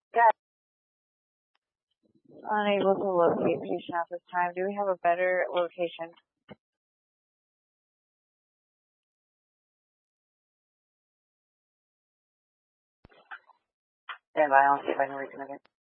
Guys, unable to locate patient at this time. Do we have a better location? Stand by, I'll see if I can reconnect it.